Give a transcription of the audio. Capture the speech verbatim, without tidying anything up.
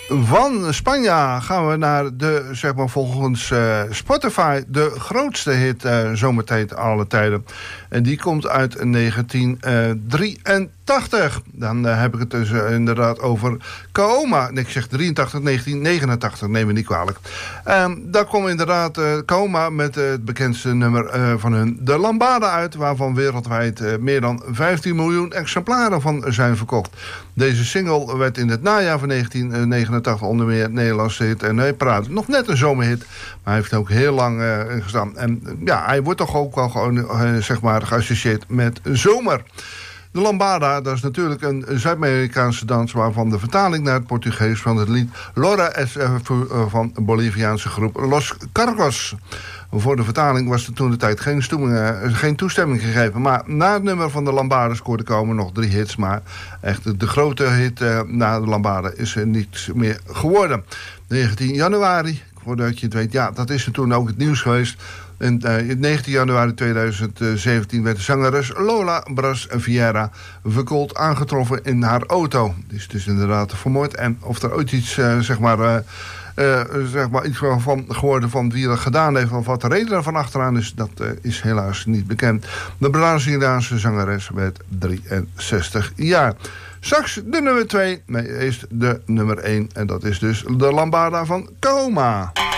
Van Spanje gaan we naar de, zeg maar volgens uh, Spotify, de grootste hit uh, zometeen alle tijden. En die komt uit negentien drieëntachtig. Dan uh, heb ik het dus uh, inderdaad over Kaoma. Nee, ik zeg drieëntachtig, negentien negenentachtig, neem me niet kwalijk. Um, daar komt inderdaad uh, Kaoma met uh, het bekendste nummer uh, van hun, de Lambada, uit, waarvan wereldwijd uh, meer dan vijftien miljoen exemplaren van zijn verkocht. Deze single werd in het najaar van negentien negenentachtig onder meer Nederlandse hit en hij praat nog net een zomerhit, maar hij heeft ook heel lang uh, gestaan. En uh, ja, hij wordt toch ook wel gewoon uh, zeg maar geassocieerd met zomer. De Lambada, dat is natuurlijk een Zuid-Amerikaanse dans, waarvan de vertaling naar het Portugees van het lied Lora es uh, van de Boliviaanse groep Los Cargos. Voor de vertaling was er toen de tijd geen, uh, geen toestemming gegeven. Maar na het nummer van de Lambada scoorde komen nog drie hits. Maar echt de grote hit uh, na de Lambada is er niets meer geworden. negentien januari, voordat je het weet, ja, dat is er toen ook het nieuws geweest. En, uh, negentien januari tweeduizend zeventien werd de zangeres Lola Bras Vieira verkoold aangetroffen in haar auto. Die is dus inderdaad vermoord. En of er ooit iets, uh, zeg maar... Uh, Uh, zeg maar iets van geworden van wie dat gedaan heeft, of wat de reden daarvan achteraan is, dat uh, is helaas niet bekend. De Braziliaanse zangeres werd drieënzestig jaar. Straks de nummer twee, nee, eerst de nummer één, en dat is dus de Lambada van Kaoma.